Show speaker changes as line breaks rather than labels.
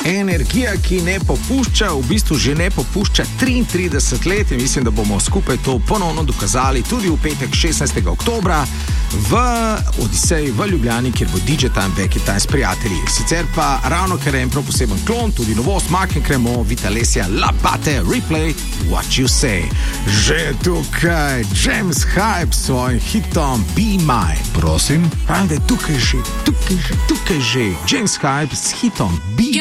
Energija, ki ne popušča, v bistvu že ne popušča 33 let in mislim, da bomo skupaj to ponovno dokazali tudi v petek 16. oktobra v Odiseji v Ljubljani, kjer bo DJ Time Becky Time s prijatelji. Sicer pa ravno ker je en prav poseben klon, tudi novost Mark & Cremo, Vitalessia, Labate, Replay, What You Say. Že tukaj James Hype s svojim hitom Be Mine.
Prosim?
Pravim, da je tukaj že James Hype s hitom Be